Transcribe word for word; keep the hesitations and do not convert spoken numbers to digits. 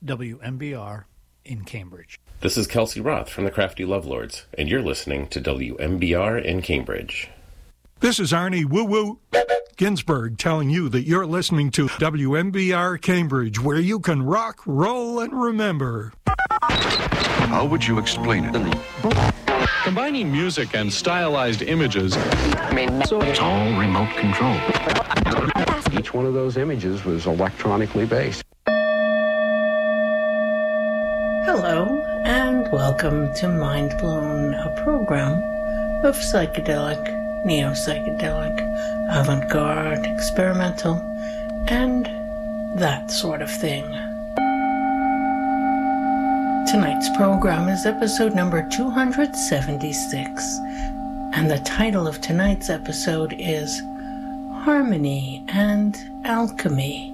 W M B R in Cambridge. This is Kelsey Roth from the Crafty Lovelords, and you're listening to W M B R in Cambridge. This is Arnie Woo Woo Ginsburg telling you that you're listening to W M B R Cambridge, where you can rock, roll, and remember. How would you explain it? Combining music and stylized images. It's all remote control. Each one of those images was electronically based. Hello, and welcome to Mind Blown, a program of psychedelic, neo-psychedelic, avant-garde, experimental, and that sort of thing. Tonight's program is episode number two hundred seventy-six, and the title of tonight's episode is Harmony and Alchemy.